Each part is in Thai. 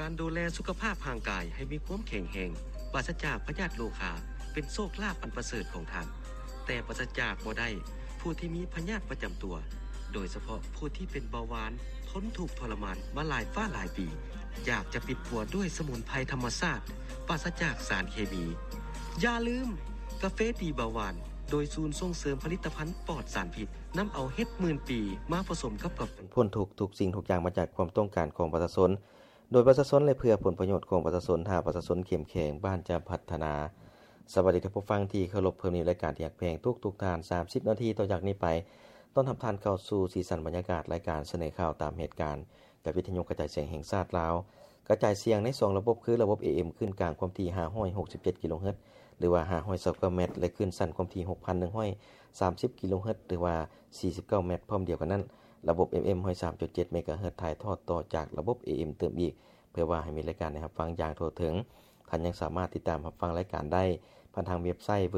การดูแลสุขภาพร่างกายให้มีความแข็งแรงปราศจากพยาธิโรคาเป็นโชคลาภอันประเสริฐของท่านแต่ปราศจากบ่ได้ผู้ที่มีพยาธิประจำตัวโดยเฉพาะผู้ที่เป็นเบาหวานทนทุกข์ทรมานมาหลายหลายปีอยากจะปิดปัวด้วยสมุนไพรธรรมชาติปราศจากสารเคมีอย่าลืมกาแฟดีเบาหวานโดยศูนย์ส่งเสริมผลิตภัณฑ์ปลอดสารพิษนำเอาเห็ดหมื่นปีมาผสมกับพ้นทุกสิ่งทุกอย่างมาจากความต้องการของประชาชนโดยประชาชนและเพื่อผลประโยชน์ของประชาชนถ้าประชาชนเข้มแข็งบ้านจะพัฒนาสวัสดีท่านผู้ฟังที่เคารพเพิ่มนี้รายการที่อยากแพงทุกท่าน30นาทีต่อจากนี้ไปต้อนรับท่านเข้าสู่สีสันบรรยากาศรายการเสนอข่าวตามเหตุการณ์กับวิทยุกระจายเสียงแห่งชาติลาวกระจายเสียงใน2ระบบคือระบบ AM ขึ้นกลางความถี่567กิโลเฮิรตซ์หรือว่า529เมตรและขึ้นสั้นความถี่6,130กิโลเฮิรตซ์หรือว่า49เมตรพร้อมเดียวกันนั้นระบบ FM 103.7เมกะเฮิรตซ์ถ่ายทอดต่อจากระบบ AM เติมอีกเพื่อว่าให้มีรายการนะครับฟังอย่างทั่วถึงท่านยังสามารถติดตามรับฟังรายการได้ผ่านทางเว็บไซต์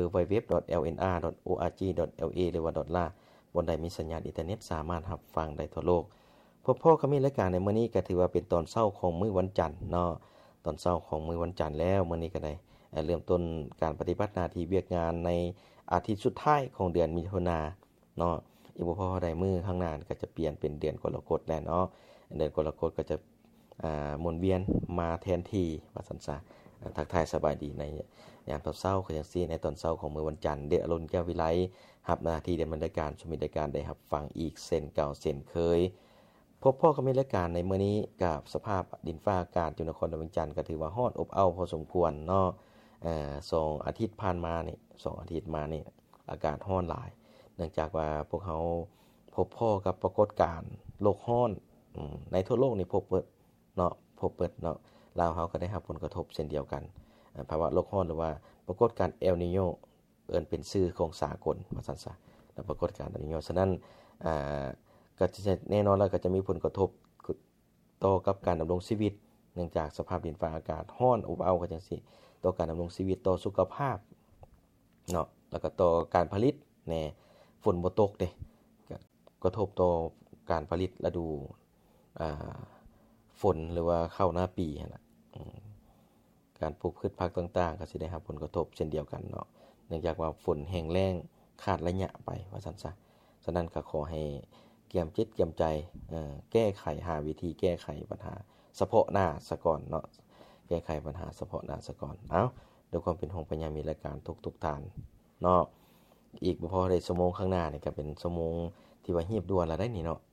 www.lnr.org.la หรือว่า .la บนใดมีสัญญาณอินเทอร์เน็ตสามารถรับฟังได้ทั่วโลกพ่อก็มีรายการในมื้อนี้ก็ถือว่าเป็นตอนเช้าของมื้อวันจันทร์เนาะตอนเช้าของมื้อวันจันทร์แล้วมื้อนี้ก็ได้เริ่มต้นการปฏิบัติหน้าที่เวียกงานในอาทิตย์สุดท้ายของเดือนมิถุนายนเนาะอีกบ่พอได้มื้อข้างหน้าก็จะเปลี่ยนเป็นเดือนกรกฎแล้วเนาะเดือนกรกฎก็จะหมุนเวียนมาแทนที่ว่าซั่นซะทักทายสบายดีในยามเช้าๆคือจังซี่ในตอนเช้าของมื้อวันจันทร์เดชอรุณแก้ววิไลรับหน้าที่ดำเนินรายการชมรายการได้รับฟังอีกเช่นเก่าเช่นเคยพบพ่อก็มีรายการในมื้อนี้กับสภาพดินฟ้าอากาศอยู่นครหลวงจันทร์ก็ถือว่าร้อนอบอ้าวพอสมควรเนาะ2อาทิตย์ผ่านมานี่2อาทิตย์มานี่อากาศร้อนหลายเนื่องจากว่าพวกเฮาพบพ่อกับปรากฏการณ์โลกร้อนในทั่วโลกนี่พบเปิดเนาะลาวเฮาก็ได้รับผลกระทบเช่นเดียวกันภาวะโลกร้อนหรือว่าปรากฏการณ์เอลนีโญเอิ้นเป็นชื่อของสากลว่าซั่นซะแล้วปรากฏการณ์เอลนีโญฉะนั้นก็จะแน่นอนแล้วก็จะมีผลกระทบต่อกับการดำรงชีวิตเนื่องจากสภาพดินฟ้าอากาศร้อนอบอ้าวก็จังซี่ต่อการดำรงชีวิตต่อสุขภาพเนาะแล้วก็ต่อการผลิตแน่ฝนบ่ตกเด้ก็กระทบต่อการผลิตฤดูฝนหรือว่าเข้าหน้าปีนั่นน่ะการปลูกพืชผักต่างๆก็สิได้รับผลกระทบเช่นเดียวกันเนาะเนื่องจากว่าฝนแห้งแล้งขาดระยะไปว่าซั่นซะฉะนั้นก็ขอให้เกียมจิตเกียมใจแก้ไขหาวิธีแก้ไขปัญหาเฉพาะหน้าซะก่อนเนาะแก้ไขปัญหาเฉพาะหน้าซะก่อนเอ้าด้วยความเป็นห่วงเป็นใยมีรายการทุกท่านเนาะอีกบ่พอได้ชั่วโมงข้างหน้านี่ก็เป็นชั่วโมงที่ว่ารีบด่วนแล้วได้นี่เนาะ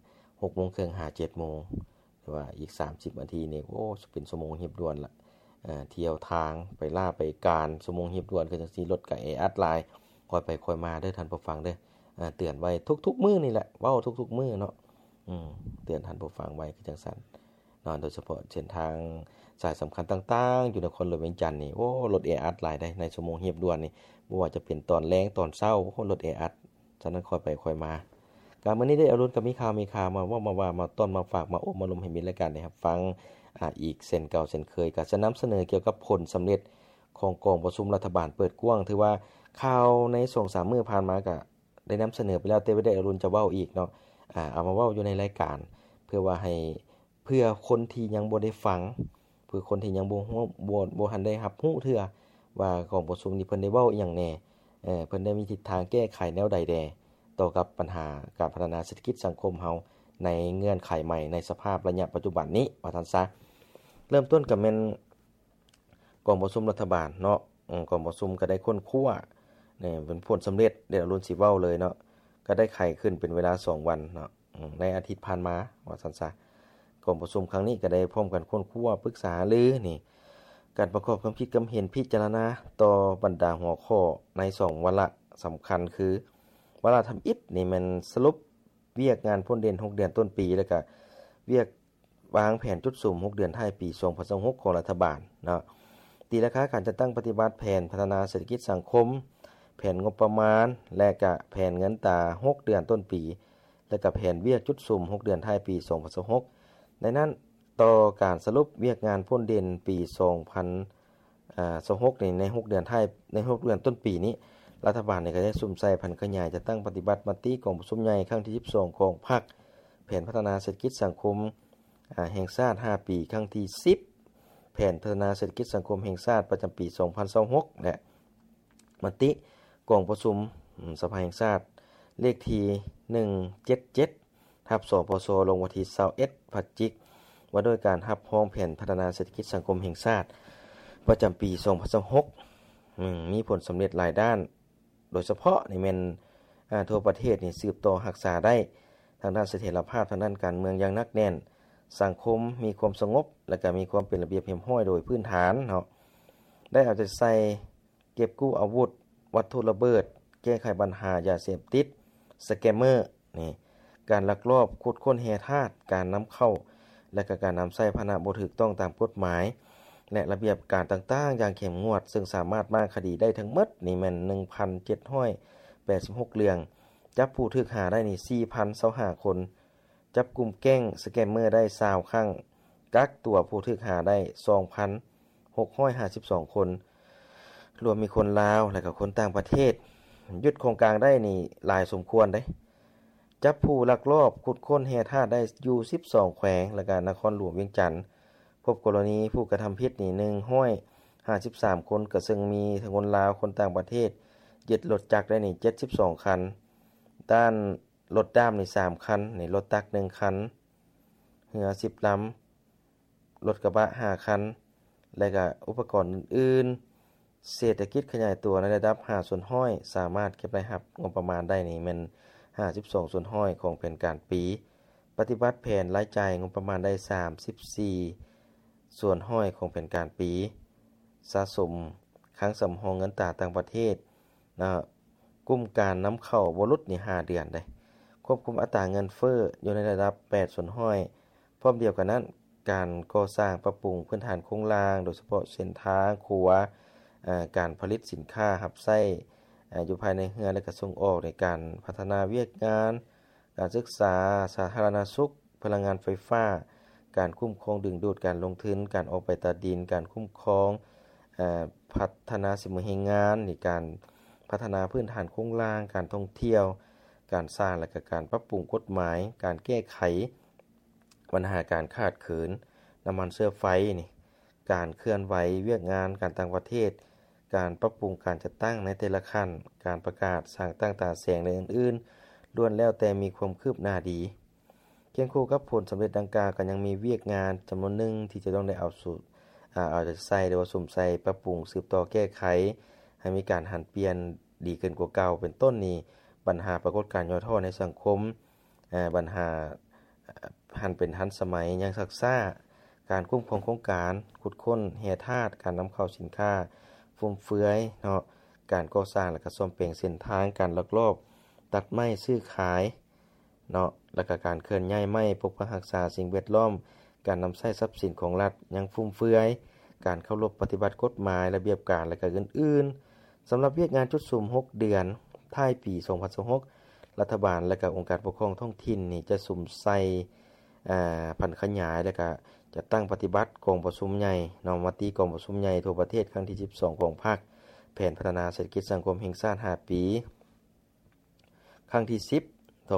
6:30 หา 7:00 นหรือว่าอีก30นาทีนี่โอ้เป็นชั่วโมงรีบด่วนละเที่ยวทางไปล่าไปการชั่วโมงรีบด่วนคือจังซี่รถก็แออัดหลายค่อยไปค่อยมาเด้อท่านผู้ฟังเด้อเตือนไว้ทุกๆมื้อนี่แหละเว้าทุกๆมื้อเนาะเตือนท่านผู้ฟังไว้คือจังซั่นเนาะโดยเฉพาะเส้นทางสายสำคัญต่างๆอยู่นครหลวงเวียงจันทน์นี่โอ้รถแออัดหลายได้ในชั่วโมงรีบด่วนนี่บ่ว่าจะเป็นตอนแลงตอนเช้าโอ้รถแออัดฉะนั้นค่อยไปค่อยมาการมื้อนี้ได้อรุณก็มีข่าวมาว่ามาต้อนมาฝากมาอบมาลมให้มีรายการได้รับฟังอีกเช่นเก่าเช่นเคยก็จะนำเสนอเกี่ยวกับผลสำเร็จของกองประชุมรัฐบาลเปิดกว้างถือว่าข่าวใน 2-3 มื้อผ่านมาก็ได้นำเสนอไปแล้วแต่บ่ได้อรุณจะเว้าอีกเนาะเอามาเว้าอยู่ในรายการเพื่อว่าให้เพื่อคนที่ยังบ่ได้ฟังเพื่อคนที่ยังบ่ทันได้รับรู้เทื่อว่ากองประชุมนี้เพิ่นได้เว้าอีหยังแน่เพิ่นได้มีทิศทางแก้ไขแนวใดแน่ต่อกับปัญหาการพัฒนาเศรษฐกิจสังคมเฮาในเงื่อนไขใหม่ในสภาพระยะปัจจุบันนี้ว่าซั่นซะเริ่มต้นก็แม่นกองประชุมรัฐบาลเนาะกองประชุมก็ได้ค้นคว้านี่เป็นผลสำเร็จเดี๋ยวรุ่นสิเว้าเลยเนาะก็ได้ไขขึ้นเป็นเวลา2วันเนาะในอาทิตย์ผ่านมาว่าซั่นซะกองประชุมครั้งนี้ก็ได้พร้อมกันค้นคว้าปรึกษาหรือนี่การประกอบความคิดความเห็นพิจารณาต่อบรรดาหัวข้อใน2วาระสำคัญคือวาระทำอิฐนี่มันสรุปเวียกงานพ้นเดือน6เดือนต้นปีแล้วก็เวียกวางแผนจุดสูม6เดือนท้ายปี2026ของรัฐบาลเนาะตีราคาการจัดตั้งปฏิบัติแผนพัฒนาเศรษฐกิจสังคมแผนงบประมาณและก็แผนเงินตรา6เดือนต้นปีและก็แผนเวียกจุดสูม6เดือนท้ายปี2026ในนั้นต่อการสรุปเวียกงานพ้นเดือนปี2026ใน6เดือนท้ายใน6เดือนต้นปีนี้รัฐบาลก็ได้สุ่มใส่พันขยายจะตั้งปฏิบัติมติกองประชุมใหญ่ครั้งที่12ของพรรคแผนพัฒนาเศรษฐกิจสังคมแห่งชาติ5ปีครั้งที่10แผนพัฒนาเศรษฐกิจสังคมแห่งชาติประจำปี2026และมติกองประชุมสภาแห่งชาติเลขที่177/สปชลงวันที่21พฤศจิกายนว่าด้วยการรับรองแผนพัฒนาเศรษฐกิจสังคมแห่งชาติประจำปี2026มีผลสำเร็จหลายด้านโดยเฉพาะในแม่นทั่วประเทศนี่สืบต่อรักษาได้ทางด้านเสถียรภาพทางด้านการเมืองอย่างหนักแน่นสังคมมีความสงบและก็มีความเป็นระเบียบเรียบร้อยโดยพื้นฐานเนาะได้เอาใจใส่เก็บกู้อาวุธวัตถุระเบิดแก้ไขปัญหายาเสพติดสแกมเมอร์นี่การลักลอบขุดค้นแร่ธาตุการนำเข้าและก็การนำใช้พาหนะบ่ถูกต้องตามกฎหมายและระเบียบการต่างๆอย่างเข้มงวดซึ่งสามารถมาคดีได้ทั้งหมดนี่แม่น 1,786 เรื่องจับผู้ถูกหาได้นี่ 4,025 คนจับกลุ่มแก๊งสแกมเมอร์ได้20ครั้งกักตัวผู้ถูกหาได้ 2,652 คนรวมมีคนลาวและก็คนต่างประเทศยึดโครงการได้นี่หลายสมควรได้จับผู้ลักลอบขุดค้นแร่ธาตุได้อยู่12แขวงและก็นครหลวงเวียงจันทน์พบกรณีผู้กระทำผิดนี่153คนก็ซึ่งมีทั้งคนลาวคนต่างประเทศยึดรถจักรได้นี่72คันด้านรถด้ามนี่3คันนี่รถตัก1คันเรือ10ลำรถกระบะ5คันและก็อุปกรณ์อื่นๆเศรษฐกิจขยายตัวในระดับ5ส่วนห้อยสามารถเก็บรายรับงบประมาณได้นี่แม่น52ส่วนห้อยของแผนการปีปฏิบัติแผนรายจ่ายงบประมาณได้34ส่วนห้อยของแผนการปีสะสมค้างสำรองเงินตราต่างประเทศนะกลุ่มการนำเข้าบ่หลุดนี่5เดือนได้ควบคุมอัตราเงินเฟ้ออยู่ในระดับ8ส่วนห้อยพร้อมเดียวกันนั้นการก่อสร้างปรับปรุงพื้นฐานโครงสร้างโดยเฉพาะเส้นทางขัวการผลิตสินค้ารับใช้อยู่ภายในเรือนและก็ส่งออกในการพัฒนาเวียกงานการศึกษาสาธารณสุขพลังงานไฟฟ้าการคุ้มครองดึงดูดการลงทุนการออกไปตัดดินการคุ้มครองพัฒนาสิ่งแรงงานในการพัฒนาพื้นฐานโครงสร้างการท่องเที่ยวการสร้างและก็การปรับปรุงกฎหมายการแก้ไขปัญหาการขาดเขินน้ำมันเชื้อไฟนี่การเคลื่อนไหวเวียกงานการต่างประเทศการปรับปรุงการจัดตั้งในแต่ละขั้นการประกาศสร้างตั้งตาแสงและอื่นๆล้วนแล้วแต่มีความคืบหน้าดีเคียงคู่กับผลสำเร็จดังกล่าวก็ยังมีเวียกงานจำนวนหนึ่งที่จะต้องได้เอาใจใส่หรือว่าสุ่มใส่ปรับปรุงสืบต่อแก้ไขให้มีการหันเปลี่ยนดีเกินกว่าเก่าเป็นต้นนี้ปัญหาปรากฏการณ์ย่อท่อในสังคมปัญหาหันเป็นทันสมัยยังซักซ่าการคุ้มครองโครงการขุดค้นแร่ธาตุการนำเข้าสินค้าฟุ่มเฟือยเนาะการก่อสร้างและก็ซ่อมแปลงเส้นทางการลักลอบตัดไม้ซื้อขายเนาะและก็การเคลื่อนย้ายไม้ปกปักรักษาสิ่งแวดล้อมการนำใช้ทรัพย์สินของรัฐยังฟุ่มเฟือยการเคารพปฏิบัติกฎหมายระเบียบการและก็อื่นๆสำหรับเวียกงานจุดสุ่ม6เดือนท้ายปี2026รัฐบาลและก็องค์การปกครองท้องถิ่นนี่จะสุ่มใส่พันขยายและก็จะตั้งปฏิบัติกองประชุมใหญ่นอมติกองประชุมใหญ่ทั่วประเทศครั้งที่12ของพรรคแผนพัฒนาเศรษฐกิจสังคมแห่งชาติ5ปีครั้งที่10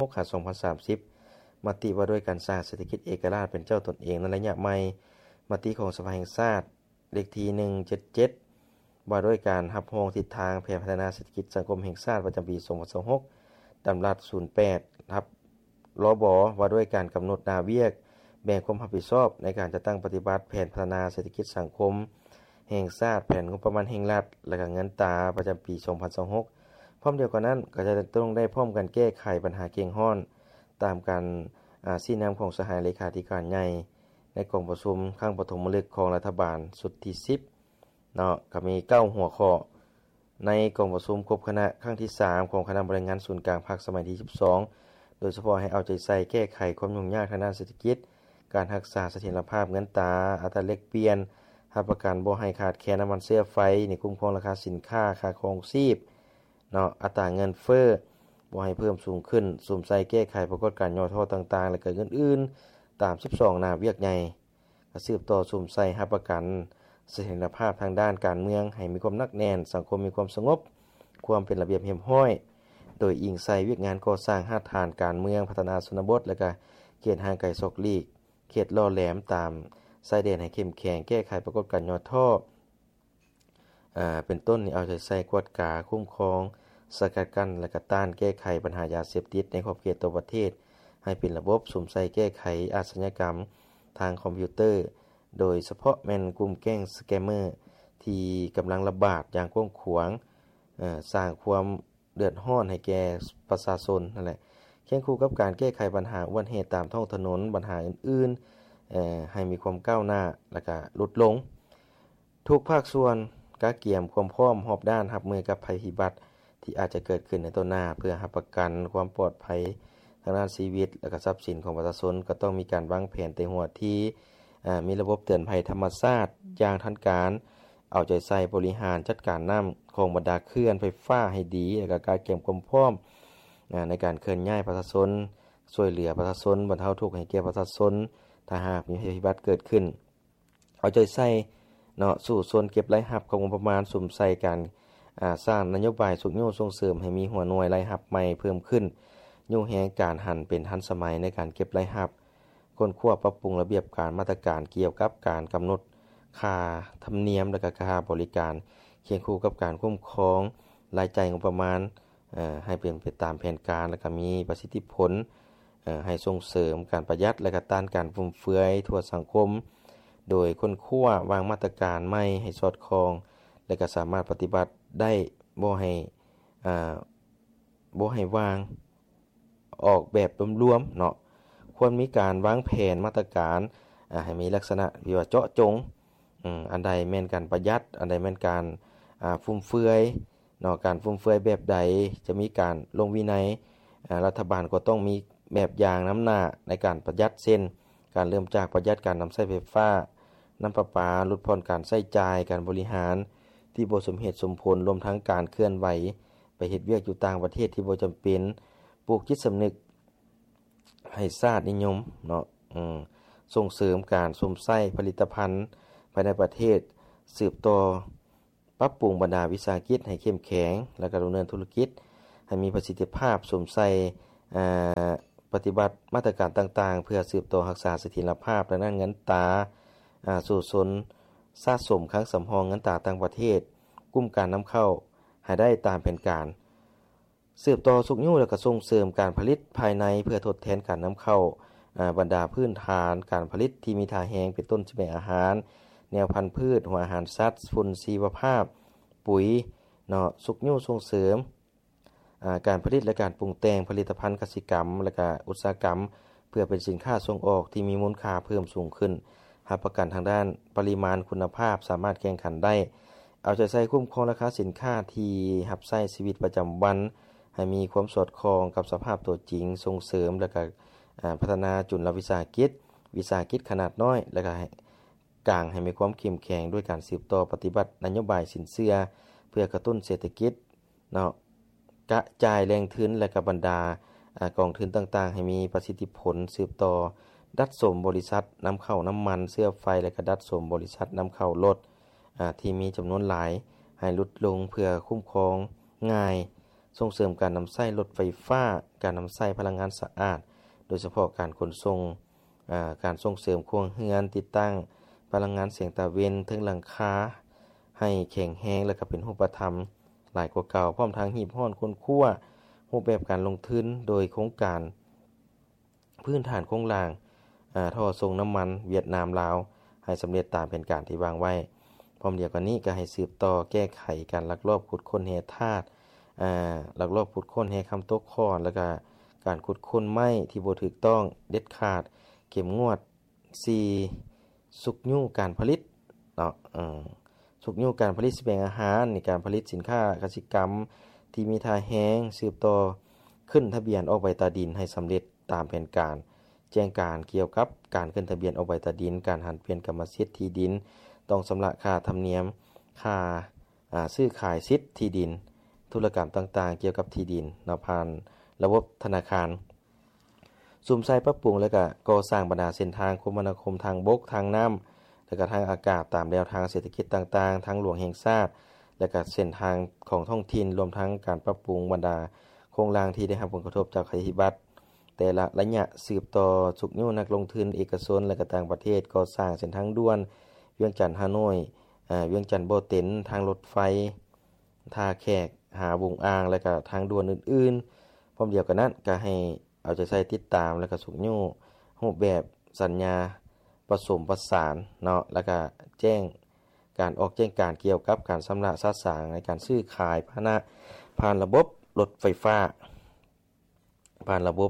2026-2030มติว่าด้วยการสร้างเศรษฐกิจเอกราชเป็นเจ้าตนเองในระยะใหม่มติของสภาแห่งชาติเลขที่177ว่าด้วยการรับรองทิศทางแผนพัฒนาเศรษฐกิจสังคมแห่งชาติประจำปี2026ตามรัฐ08ครับรบว่าด้วยการกำหนดแนวเวียกแบ่งความรับผิดชอบในการจัดตั้งปฏิบัติแผนพัฒนาเศรษฐกิจสังคมแห่งชาติแผนงบประมาณแห่งรัฐและก็เงินตราประจำปี2026พร้อมเดียวกันนั้นก็จะต้องได้พร้อมกันแก้ไขปัญหาเก่งฮ้อนตามการชี้แนะของสหเลขาธิการใหญ่ในกองประชุมครั้งปฐมฤกษ์ของรัฐบาลสุดที่10เนาะก็มี9หัวข้อในกองประชุมครบคณะครั้งที่3ของคณะบริหารศูนย์กลางภาคสมัยที่12โดยเฉพาะให้เอาใจใส่แก้ไขความยุ่งยากทางด้านเศรษฐกิจการรักษาเสถียรภาพเงินตราอัตราแลกเปลี่ยนรับประกันบ่ให้ขาดแคลนน้ำมันเชื้อไฟในคุ้มครองราคาสินค้าค่าครองชีพเนาะอัตราเงินเฟ้อบ่ให้เพิ่มสูงขึ้นสุ่มใส่แก้ไขปรากฏการณ์ย่อท่อต่างๆและก็อื่นๆตาม12หน้าเวียกใหญ่ก็สืบต่อสุ่มใส่รับประกันเสถียรภาพทางด้านการเมืองให้มีความหนักแน่นสังคมมีความสงบความเป็นระเบียบเรียบร้อยโดยอิงใส่เวียกงานก่อสร้างหาดฐานการเมืองพัฒนาชนบทและก็เขตห่างไกลซอกลีกเขตล่อแหลมตามชายแดนให้เข้มแข็งแก้ไขปรากฏการณ์ย่อท่อเป็นต้นนี่เอาใจใส่กวดกาคุ้มครองสกัดกั้นและก็ต้านแก้ไขปัญหายาเสพติดในขอบเขตตัวประเทศให้เป็นระบบสุ่มใส่แก้ไขอาชญากรรมทางคอมพิวเตอร์โดยเฉพาะแม่นกลุ่มแก๊งสแกมเมอร์ที่กำลังระบาดอย่างกว้างขวางสร้างความเดือดร้อนให้แก่ประชาชนนั่นแหละเคียงคู่กับการแก้ไขปัญหาอุบัติเหตุตามท้องถนนปัญหาอื่นๆให้มีความก้าวหน้าและก็ลดลงทุกภาคส่วนกะเกี่ยมความพร้อมรอบด้านรับมือกับภัยพิบัติที่อาจจะเกิดขึ้นในต้นหน้าเพื่อรับประกันความปลอดภัยทางด้านชีวิตและก็ทรัพย์สินของประชาชนก็ต้องมีการวางแผนแต่หัวที่มีระบบเตือนภัยธรรมชาติอย่างทันการเอาใจใส่บริหารจัดการน้ำของบรรดาเคลื่อนไฟฟ้าให้ดีและก็การเก็บความพร้อมในการเคลื่อนย้ายประชาชนช่วยเหลือประชาชนบรรเทาทุกข์ให้แก่ประชาชนถ้าหากมีภัยพิบัติเกิดขึ้นเอาใจใส่เนาะสู่ส่วนเก็บรายรับของงบประมาณสุ่มใส่การสร้างนโยบายสุขโยส่งเสริมให้มีหัวหน่วยรายรับใหม่เพิ่มขึ้นยุ่งแฮงการหันเป็นทันสมัยในการเก็บรายรับค้นคว้าปรับปรุงระเบียบการมาตรการเกี่ยวกับการกำหนดค่าธรรมเนียมและก็ค่าบริการเคียงคู่กับการคุ้มครองรายจ่ายงบประมาณให้เป็นไปตามแผนการและก็มีประสิทธิผลให้ส่งเสริมการประหยัดและก็ต้านการฟุ่มเฟือยทั่วสังคมโดยค้นคว้าวางมาตรการใหม่ให้สอดคล้องและก็สามารถปฏิบัติได้บ่ให้วางออกแบบรวมๆเนาะควรมีการวางแผนมาตรการให้มีลักษณะที่ว่าเจาะจงอันใดแม่นการประหยัดอันใดแม่นการฟุ่มเฟือยเนาะการฟุ่มเฟือยแบบใดจะมีการลงวินัยรัฐบาลก็ต้องมีแบบอย่างน้ำหน้าในการประหยัดเช่นการเริ่มจากประหยัดการนำใช้ไฟฟ้าน้ำประปาลดผ่อนการใช้จ่ายการบริหารที่บ่สมเหตุสมผลรวมทั้งการเคลื่อนไหวไปเฮ็ดเวียกอยู่ต่างประเทศที่บ่จำเป็นปลูกจิตสำนึกให้ชาตินิยมเนาะส่งเสริมการสวมใช้ผลิตภัณฑ์ภายในประเทศสืบต่อปรับปรุงบรรดาวิสาหกิจให้เข้มแข็งและก็ดำเนินธุรกิจให้มีประสิทธิภาพสวมใช้ปฏิบัติมาตรการต่างๆเพื่อสืบต่อรักษาเสถียรภาพและด้านเงินตราสู่สนสะสมครั้งสำรองเงินตราต่างประเทศกลุ่มการนำเข้าให้ได้ตามแผนการสืบต่อสุขยู่และก็ส่งเสริมการผลิตภายในเพื่อทดแทนการนำเข้าบรรดาพื้นฐานการผลิตที่มีท่าแฮงเป็นต้นสิเป็นอาหารแนวพันธุ์พืชหัวอาหารสัตว์ฝุ่นชีวภาพปุ๋ยเนาะสุขยู่ส่งเสริมการผลิตและการปรุงแต่งผลิตภัณฑ์เกษตรกรรมและก็อุตสาหกรรมเพื่อเป็นสินค้าส่งออกที่มีมูลค่าเพิ่มสูงขึ้นรับประกันทางด้านปริมาณคุณภาพสามารถแข่งขันได้เอาใจใส่คุ้มครองราคาสินค้าที่รับใช้ชีวิตประจำวันให้มีความสอดคล้องกับสภาพตัวจริงส่งเสริมและก็พัฒนาจุลวิสาหกิจขนาดน้อยและก็กลางให้มีความเข้มแข็งด้วยการสืบต่อปฏิบัตินโยบายสินเชื่อเพื่อกระตุ้นเศรษฐกิจเนาะกระจายแรงทุนและก็บรรดากองทุนต่างๆให้มีประสิทธิผลสืบต่อดัดสมบริษัทนำเข้าน้ำมันเสื้อไฟและก็ดัดสมบริษัทนำเข้ารถที่มีจำนวนหลายให้ลดลงเพื่อคุ้มครองง่ายส่งเสริมการนำใช้รถไฟฟ้าการนำใช้พลังงานสะอาดโดยเฉพาะการขนส่งการส่งเสริมครัวเรือนติดตั้งพลังงานแสงตะเวนถึงหลังคาให้แข็งแรงและก็เป็นรูปธรรมหลายกว่าเก่าพร้อมทั้งหีบห้อนคนคั่วรูปแบบการลงทุนโดยโครงการพื้นฐานโครงล่างท่อส่งน้ำมันเวียดนามลาวให้สำเร็จตามแผนการที่วางไว้พร้อมเดียวกันนี้ก็ให้สืบต่อแก้ไขการลักลอบขุดค้นแร่ธาตุลักลอบขุดค้นแร่คำตกค้อนแล้วก็การขุดค้นไม้ที่บ่ถูกต้องเด็ดขาดเข้มงวด4สุกยู่การผลิตเนาะสุกยู่การผลิตสิเป็นอาหารในการผลิตสินค้าเกษตรกรรมที่มีท่าแฮงสืบต่อขึ้นทะเบียนออกใบตาดินให้สำเร็จตามแผนการแจ้งการเกี่ยวกับการขึ้นทะเบียนออกใบตาดินการหันเปลี่ยนกรรมสิทธิ์ที่ดินต้องชำระค่าธรรมเนียมค่าซื้อขายสิทธิ์ที่ดินธุรกรรมต่างๆเกี่ยวกับที่ดินนผ่านระบบธนาคารสุ่มใส่ปรับปรุงแล้วก็ก่อสร้างบรรดาเส้นทางคมนาคมทางบกทางน้ำและก็ทางอากาศตามแนวทางเศรษฐกิจต่างๆทางหลวงแห่งชาติและก็เส้นทางของท้องถิ่นรวมทั้งการปรับปรุงบรรดาโครงสร้างที่ได้รับผลกระทบจากภัยพิบัติแต่ละระยะสืบต่อสุกโยนักลงทุนเอกชนและก็ต่างประเทศก่อสร้างเส้นทางด่วนเวียงจันทน์ฮานอยเวียงจันทน์บ่อเต็นทางรถไฟท่าแขกหาบุงอ่างและก็ทางด่วนอื่นๆพร้อมเดียวกันนั้นก็ให้เอาใจใส่ติดตามและก็สุกโยรูปแบบสัญญาผสมประสานเนาะแล้วก็แจ้งการออกแจ้งการเกี่ยวกับการชำระซาสางในการซื้อขายพาหนะผ่านระบบรถไฟฟ้าผ่านระบบ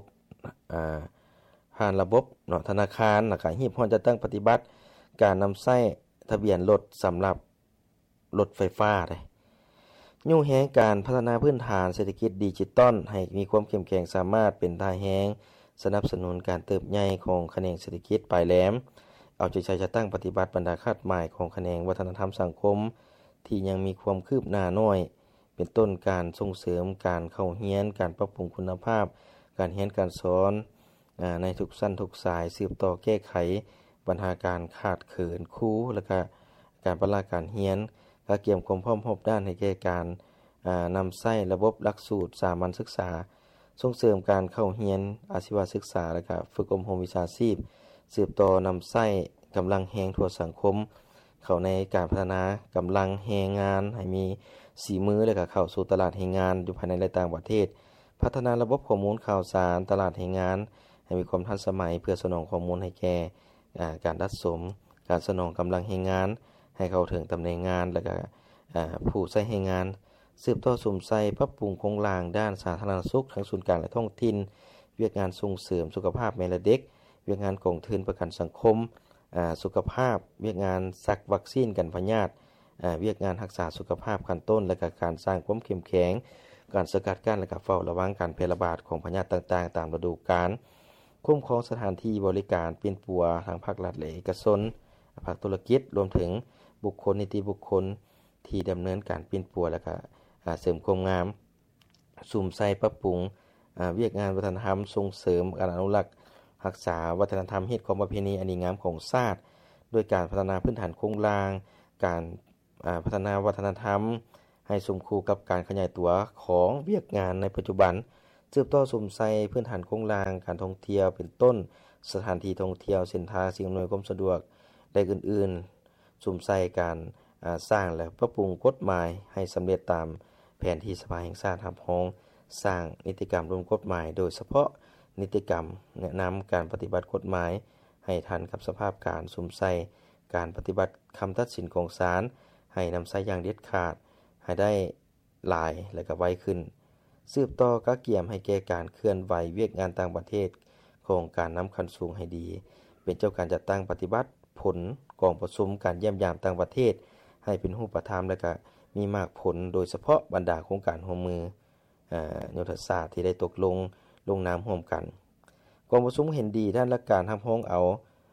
เนาะธนาคารแล้วก็ฮีบฮ้อนจะตั้งปฏิบัติการนำใช้ทะเบียนรถสำหรับรถไฟฟ้าได้ยุ่งแฮงการพัฒนาพื้นฐานเศรษฐกิจดิจิตอลให้มีความเข้มแข็งสามารถเป็นท่าแฮงสนับสนุนการเติบใหญ่ของแขนงเศรษฐกิจปลายแหลมเอาใจใส่จะตั้งปฏิบัติบรรดาคาดหมายของแขนงวัฒนธรรมสังคมที่ยังมีความคืบหน้าน้อยเป็นต้นการส่งเสริมการเข้าเรียนการปรับปรุงคุณภาพการเรียนการสอนในทุกชั้นทุกสายสืบต่อแก้ไขปัญหาการขาดเขินครูและก็การพัฒนาการเรียนการเกี่ยมความพร้อมรอบด้านให้แก่การนำใช้ระบบหลักสูตรสามัญศึกษาส่งเสริมการเข้าเรียนอาชีวศึกษาและก็ฝึกอบรมวิชาชีพสืบต่อนำใช้กำลังแรงทั่วสังคมเข้าในการพัฒนากำลังแรงงานให้มีสีมือและก็เข้าสู่ตลาดแรงงานอยู่ภายในและต่างประเทศพัฒนาระบบข้อมูลข่าวสารตลาดแรงงานให้มีความทันสมัยเพื่อสนองข้อมูลให้แก่การดัดสมการสนองกำลังแรงงานให้เข้าถึงตำแหน่งงานและก็ผู้ใช้แรงงานสืบต่อสุ่มใส่ปรับปรุงโครงสร้างด้านสาธารณสุขทั้งส่วนกลางและท้องถิ่นเวียกงานส่งเสริมสุขภาพแม่และเด็กเวียกงานกองทุนประกันสังคมสุขภาพเวียกงานซักวัคซีนกันพยาธิเวียกงานรักษาสุขภาพขั้นต้นและก็การสร้างความเข้มแข็งการสกัดกั้นและก็เฝ้าระวังการแพร่ระบาดของพยาธิต่างๆตามฤดูกาลคุ้มครองสถานที่บริการเป็นปัวทางภาครัฐและเอกชนภาคธุรกิจรวมถึงบุคคลนิติบุคคลที่ดำเนินการเป็นปัวและก็เสริมความงามสุ่มใส่ปรับปรุงเวียกงานวัฒนธรรมส่งเสริมการอนุรักษ์รักษาวัฒนธรรมเฮ็ดของประเพณีอันดีงามของชาติโดยการพัฒนาพื้นฐานโครงสร้างการพัฒนาวัฒนธรรมให้สมคู่กับการขยายตัวของเวียกงานในปัจจุบันสืบต่อสุ่มใส่พื้นฐานโครงสร้างการท่องเที่ยวเป็นต้นสถานที่ท่องเที่ยวเส้นทางสิ่งอำนวยความสะดวกและอื่นๆสุ่มใส่การสร้างและปรับปรุงกฎหมายให้สำเร็จตามแผนที่สภาแห่งชาติรับรองสร้างนิติกรรมรวมกฎหมายโดยเฉพาะนิติกรรมแนะนำการปฏิบัติกฎหมายให้ทันกับสภาพการสุ่มใส่การปฏิบัติคำตัดสินของศาลให้นำใช้อย่างเด็ดขาดให้ได้หลายและก็ไวขึ้นสืบต่อกะเกี่ยมให้แก่การเคลื่อนไหวเวียกงานต่างประเทศโครงการนำคันสูงให้ดีเป็นเจ้าการจัดตั้งปฏิบัติผลกองประชุมการเยี่ยมยามต่างประเทศให้เป็นรูปธรรมและก็มีมากผลโดยเฉพาะบรรดาโครงการร่วมมือยุทธศาสตร์ที่ได้ตกลงนามร่วมกันกองประชุมเห็นดีด้านหลักการรับรองเอา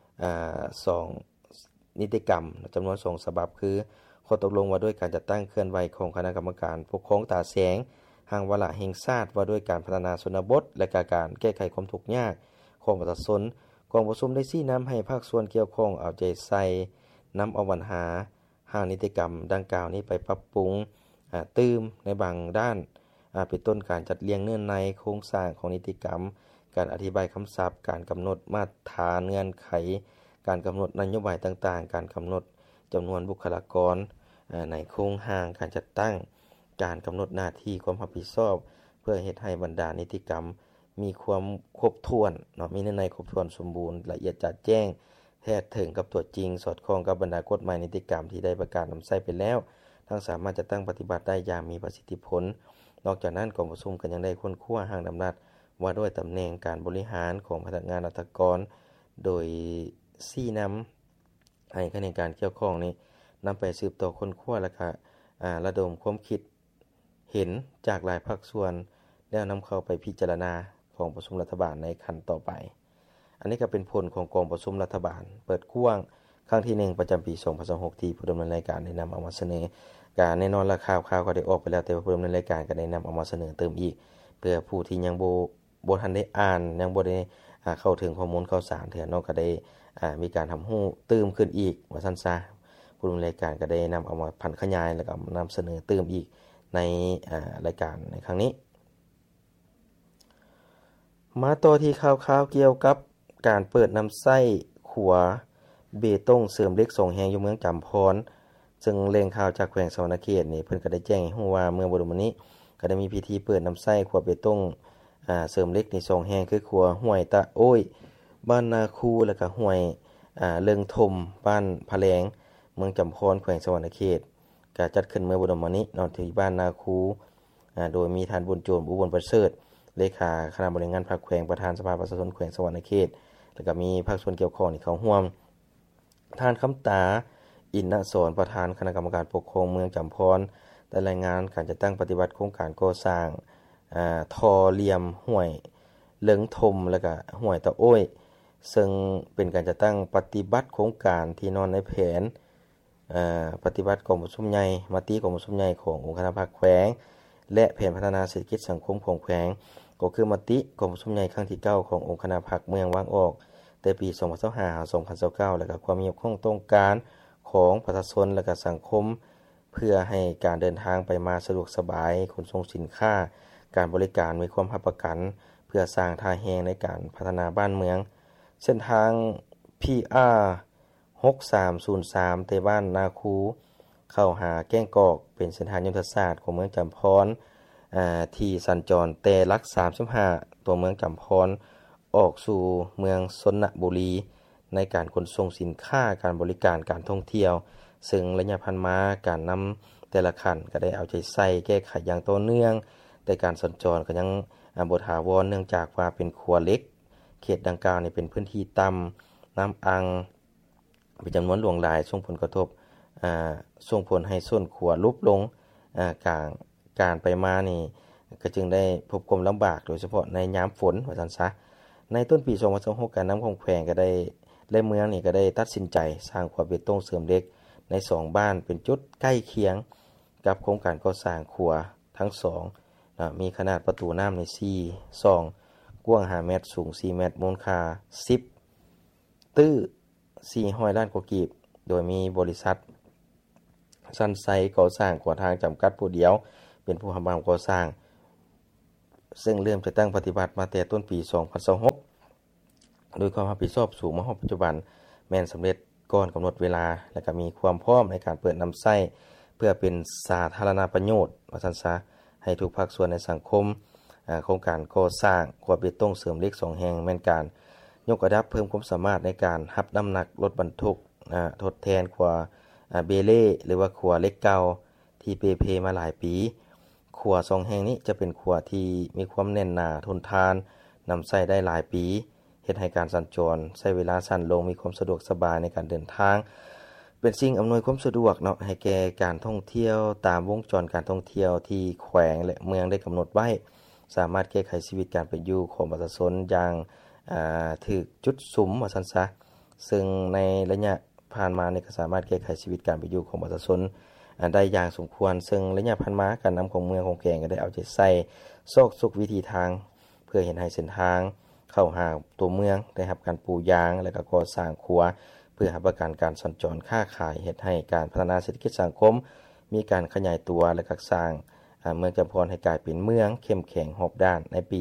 2นิติกรรมจำนวน2ฉบับคือข้อตกลงว่าด้วยการจัดตั้งเคลื่อนไหวของคณะกรรมการปกครองตาแสงทางวาระแห่งชาติว่าด้วยการพัฒนาชนบทและการแก้ไขความทุกข์ยากของประชาชนกองประชุมได้ชี้นำให้ภาคส่วนเกี่ยวข้องเอาใจใส่นำเอาปัญหาห้างนิติกรรมดังกล่าวนี้ไปปรับปรุงตืมในบางด้านเป็นต้นการจัดเรียงเงื่อนในโครงสร้างของนิติกรรมการอธิบายคำศัพท์การกำหนดมาตรฐานเงื่อนไขการกำหนดนโยบายต่างๆการกำหนดจำนวนบุคลากรในโครงสร้างการจัดตั้งการกำหนดหน้าที่ความรับผิดชอบเพื่อเฮ็ดให้บรรดานิติกรรมมีความครบถ้วนเนาะมีในครบถ้วนสมบูรณ์ละเอียดจัดแจ้งแท้ถึงกับตัวจริงสอดคล้องกับบรรดากฎหมายนิติกรรมที่ได้ประกาศนำใช้ไปแล้วทั้งสามารถจะตั้งปฏิบัติได้อย่างมีประสิทธิผลนอกจากนั้นกองประชุมก็ยังได้ค้นคว้าหางดำรัสว่าด้วยตำแหน่งการบริหารของพนักงานราชการโดยชี้นำให้คณะการเกี่ยวข้องนี้นำไปสืบต่อค้นคว้าและก็ระดมความคิดเห็นจากหลายภาคส่วนแล้วนำเข้าไปพิจารณาของประชุมรัฐบาลในขั้นต่อไปอันนี้ก็เป็นผลของกองประชุมรัฐบาลเปิดกว้างครั้งที่1ประจำปี2026ที่ผู้ดำเนินรายการได้นำเอามาเสนอการแน่นอนราคาข่าวก็ได้ออกไปแล้วแต่ว่าผู้ดำเนินรายการก็ได้นำเอามาเสนอเติมอีกเพื่อผู้ที่ยังบ่ทันได้อ่านยังบ่ได้เข้าถึงข้อมูลข่าวสารเถื่อเนาะก็ได้มีการทำฮู้เติมขึ้นอีกว่าซั่นซะผู้ดำเนินรายการก็ได้นำเอามาพันขยายแล้วก็นำเสนอเติมอีกในรายการในครั้งนี้มาต่อที่ข่าวเกี่ยวกับการเปิดน้ำไส้ขัวเบตงเสริมเหล็ก2แห่งอยู่เมืองจำพรซึ่งแหล่งข่าวจากแขวงสวรรณเขตนี่เพิ่นก็ได้แจ้งให้ฮู้ว่าเมื่อบ่ดมนี้ก็ได้มีพิธีเปิดน้ำไส้ขัวเบตงเสริมเหล็กนี่2แห่งคือขัวห้วยตะโอ้ยบ้านนาคูแล้วก็ห้วยเลิงทมบ้านพะแลงเมืองจำพรแขวงสวรรณเขตก็จัดขึ้นเมื่อบ่ดมนี้เนาะที่บ้านนาคูโดยมีท่านบุญโจรอุบลประเสริฐเลขาคณะบริหารพรรคแขวงประธานสภาประชาชนแขวงสวรรณเขตแล้วก็มีภาคส่วนเกี่ยวข้องที่เข้าร่วมท่านคำตาอินทสอนประธานคณะกรรมการปกครองเมืองจำพรได้รายงานการจัดตั้งปฏิบัติโครงการก่อสร้างทอเหลี่ยมห้วยเหลิงทมแล้วก็ห้วยตะโอ้ยซึ่งเป็นการจัดตั้งปฏิบัติโครงการที่นอนในแผนปฏิบัติกองประชุมใหญ่มติกองประชุมใหญ่ขององค์คณะภาคแขวงและแผนพัฒนาเศรษฐกิจสังคมของแขวงก็คือมติกองประชุมใหญ่ครั้งที่9ขององค์คณะภาคเมืองวางออกแต่ปี2025-2029แล้วก็ความมีความต้องการของประชาชนและก็สังคมเพื่อให้การเดินทางไปมาสะดวกสบายขนส่งสินค้าการบริการมีความรับประกันเพื่อสร้างท่าแห่งในการพัฒนาบ้านเมืองเส้นทาง PR 6303แต่บ้านนาคูเข้าหาแก้งกอกเป็นเส้นทางยุทธศาสตร์ของเมืองจำพรที่สัญจรแต่ลัก35ตัวเมืองจำพรออกสู่เมืองชนบุรีในการขนส่งสินค้าการบริการการท่องเที่ยวซึ่งระยะพันมาการนำแต่ละคันก็ได้เอาใจใส่แก้ไขอย่างต่อเนื่องแต่การสัญจรก็ยังบ่ถาวรเนื่องจากว่าเป็นขัวเล็กเขตดังกล่าวนี่เป็นพื้นที่ต่ำน้ำอังเป็นจำนวนหลวงหลายส่งผลกระทบส่งผลให้ส้นขัวลุบลงการไปมานี่ก็จึงได้พบความลำบากโดยเฉพาะในยามฝนว่าซั่นซะในต้นปี2026การนำของแขวงก็ได้และเมืองนี่ก็ได้ตัดสินใจสร้างขัวเบตงเสริมเหล็กใน2บ้านเป็นจุดใกล้เคียงกับโครงการก่อสร้างขัวทั้ง2มีขนาดประตูน้ำใน4 2กว้าง5เมตรสูง4เมตรมูลค่า10ตื้อ400ล้านกว่ากีบโดยมีบริษัทซันไซก่อสร้างก่อทางจำกัดผู้เดียวเป็นผู้ทำงานก่อสร้างซึ่งเริ่มจะตั้งปฏิบัติมาแต่ต้นปี2026โดยความรับผิดชอบสูงมาฮอดปัจจุบันแม้นสำเร็จก่อนกำหนดเวลาและก็มีความพร้อมในการเปิดน้ำไส้เพื่อเป็นสาธารณประโยชน์ว่าซั่นซะให้ทุกภาคส่วนในสังคมโครงการก่อสร้างขัวเบตงเสริมเหล็ก2แห่งแม่นการยกระดับเพิ่มความสามารถในการรับน้ำหนักรถบรรทุกทดแทนขัวเบเล่หรือว่าขัวเล็กเก่าที่เพมาหลายปีขัว2แห่งนี้จะเป็นขัวที่มีความแน่นหนาทนทานนำใช้ได้หลายปีเฮ็ดให้การสัญจรใช้เวลาสั้นลงมีความสะดวกสบายในการเดินทางเป็นสิ่งอำนวยความสะดวกเนาะให้แก่การท่องเที่ยวตามวงจรการท่องเที่ยวที่แขวงและเมืองได้กำหนดไว้สามารถแก้ไขชีวิตการเป็นอยู่ของประชาชนอย่างถูกจุดสุมว่าซั่นซะซึ่งในระยะผ่านมานี่ก็สามารถแก้ไขชีวิตการเป็นอยู่ของประชาชนได้อย่างสมควรซึ่งระยะผ่านมาการนำของเมืองของแขวงก็ได้เอาใจใส่ซอกซุกวิธีทางเพื่อเห็นให้เส้นทางเข้าหาตัวเมืองได้รับการปูยางและก็ก่อสร้างขัวเพื่อรับประกันการสัญจรค้าขายเฮ็ดให้การพัฒนาเศรษฐกิจสังคมมีการขยายตัวและก็สร้างเมืองจำพรให้กลายเป็นเมืองเข้มแข็งรอบด้านในปี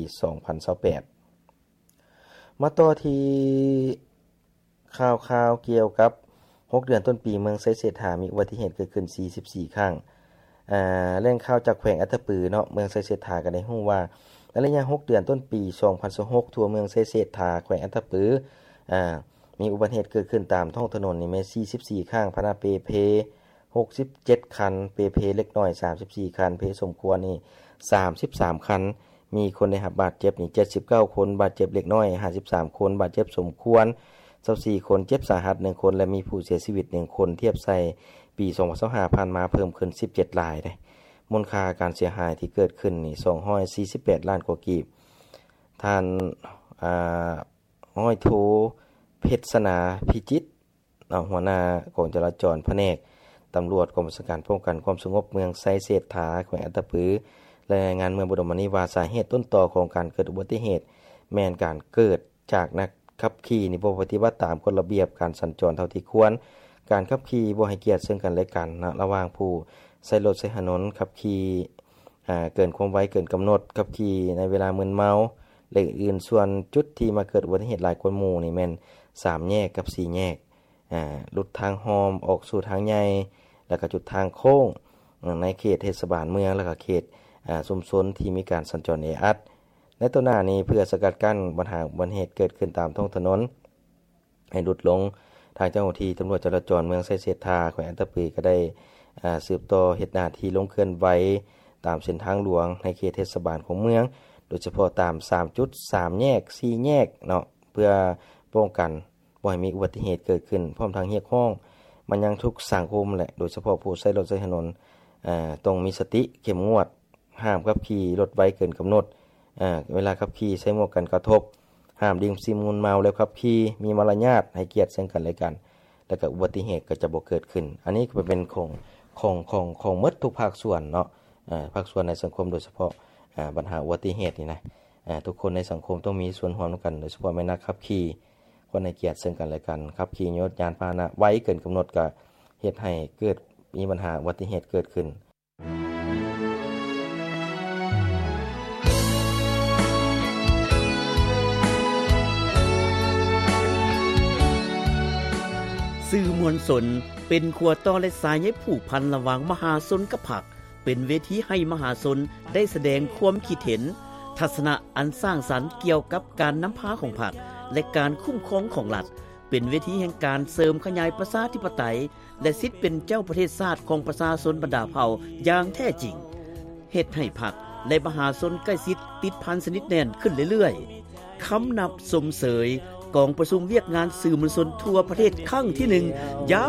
2028มาต่อที่ข่าวเกี่ยวกับ6เดือนต้นปีเมืองไซเศรษฐามีอุบัติเหตุเกิดขึ้น44ครั้งแหล่งข่าวจากแขวงอัตตปือเนาะเมืองไซเศรษฐาก็ได้ฮู้ว่าในระยะ6เดือนต้นปี2026ทั่วเมืองไซเศรษฐาแขวงอัตตปือมีอุบัติเหตุเกิดขึ้นตามท้องถนนนี่แม่44ครั้งพนาเพ67คันเพเล็กน้อย34คันเพสมควรนี่33คันมีคนได้รับบาดเจ็บนี่79คนบาดเจ็บเล็กน้อย53คนบาดเจ็บสมควร24คนเจ็บสาหัส1คนและมีผู้เสียชีวิต1คนเทียบใส่ปี2025ผ่านมาเพิ่มขึ้น17รายได้มูลค่าการเสียหายที่เกิดขึ้นนี่248ล้านกว่ากีบท่านห้อยโทเพชรสนาพิจิตรหัวหน้ากองจราจรแผนกตำรวจกองบัญชาการป้องกันความสงบเมืองไซเศรษฐาแขวงอัตตปือรายงานเมืองบรมนิวาสาเหตุต้นตอของการเกิดอุบัติเหตุแม้นการเกิดจากนักขับขี่นี่บ่ปฏิบัติตามกฎระเบียบการสัญจรเท่าที่ควรการขับขี่บ่ให้เกียรติซึ่งกันและกันนะระหว่างผู้ใช้รถใช้ถนนขับขี่เกินความไวเกินกำหนดขับขี่ในเวลามึนเมาและอื่นส่วนจุดที่มาเกิดอุบัติเหตุหลายกว่าหมู่นี่แม่น3แยกกับ4แยกหลุดทางหอมออกสู่ทางใหญ่แล้วก็จุดทางโค้งในเขตเทศบาลเมืองแล้วก็เขตชุมชนที่มีการสัญจรแออัดในตัวหน้านี้เพื่อสกัดกั้นปัญหาอุบัติเหตุเกิดขึ้นตามท้องถนนให้ลดลงทางเจ้าหน้าที่ตำรวจจราจรเมืองไซเสธาแขวงอันตปือก็ได้สืบต่อเฮ็ดหน้าที่ลงเคลื่อนไหวตามเส้นทางหลวงในเขตเทศบาลของเมืองโดยเฉพาะตาม3จุด3แยก4แยกเนาะเพื่อป้องกันบ่ให้มีอุบัติเหตุเกิดขึ้นพร้อมทั้งเรียกร้องมันยังทุกสังคมแหละโดยเฉพาะผู้ใช้รถใช้ถนนต้องมีสติเข้มงวดห้ามขับขี่รถไวเกินกำหนดเวลาขับขี่ใช้หมวกกันกระทบห้ามดื่มซิมมึนเมาแล้วขับขี่มีมารยาทให้เกียรติซึ่งกันและกันแล้วก็อุบัติเหตุก็จะบ่เกิดขึ้นอันนี้ก็เป็นของหมดทุกภาคส่วนเนาะภาคส่วนในสังคมโดยเฉพาะปัญหาอุบัติเหตุนี่นะทุกคนในสังคมต้องมีส่วนร่วมกันโดยเฉพาะแม่นักขับขี่คนให้เกียรติซึ่งกันและกันขับขี่ยานพาหนะไวเกินกำหนดก็เฮ็ดให้เกิดมีปัญหาอุบัติเหตุเกิดขึ้นสื่อมวลชนเป็นขัวต่อและสายใยผูกพันระหว่างมหาชนกับพรรคเป็นเวทีให้มหาชนได้แสดงความคิดเห็นทัศนะอันสร้างสรรค์เกี่ยวกับการนำพาของพรรคและการคุ้มครองของรัฐเป็นเวทีแห่งการเสริมขยายประชาธิปไตยและสิทธิเป็นเจ้าประเทศชาติของประชาชนบรรดาเผ่าอย่างแท้จริงเฮ็ดให้พรรคและมหาชนใกล้ชิดติดพันสนิทแน่นขึ้นเรื่อยๆคำนับสมเสยกองประชุมเวียกงานสื่อมวลชนทั่วประเทศครั้งที่1ยา